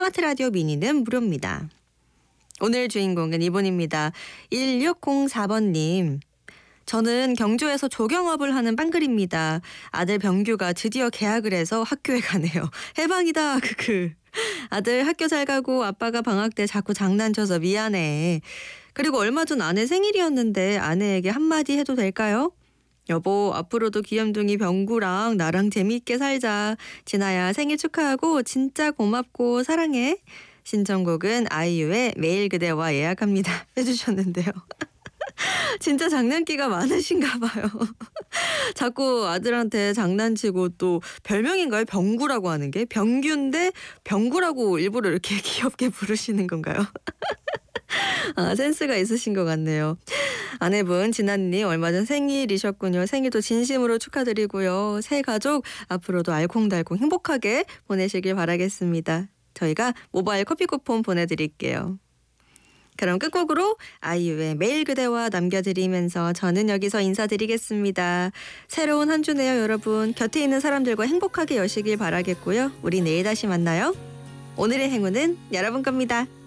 스마트 라디오 미니는 무료입니다. 오늘 주인공은 이분입니다. 1604번님. 저는 경주에서 조경업을 하는 빵글입니다. 아들 병규가 드디어 개학을 해서 학교에 가네요. 해방이다. 크크. 아들 학교 잘 가고 아빠가 방학 때 자꾸 장난쳐서 미안해. 그리고 얼마 전 아내 생일이었는데 아내에게 한마디 해도 될까요? 여보, 앞으로도 귀염둥이 병구랑 나랑 재미있게 살자. 진아야, 생일 축하하고 진짜 고맙고 사랑해. 신청곡은 아이유의 매일 그대와 예약합니다 해주셨는데요. 진짜 장난기가 많으신가 봐요. 자꾸 아들한테 장난치고 또 별명인가요? 병구라고 하는 게? 병규인데 병구라고 일부러 이렇게 귀엽게 부르시는 건가요? 아, 센스가 있으신 것 같네요. 아내분 진아님 얼마 전 생일이셨군요. 생일도 진심으로 축하드리고요. 새 가족 앞으로도 알콩달콩 행복하게 보내시길 바라겠습니다. 저희가 모바일 커피 쿠폰 보내드릴게요. 그럼 끝곡으로 아이유의 매일 그대와 남겨드리면서 저는 여기서 인사드리겠습니다. 새로운 한 주네요, 여러분. 곁에 있는 사람들과 행복하게 여시길 바라겠고요. 우리 내일 다시 만나요. 오늘의 행운은 여러분 겁니다.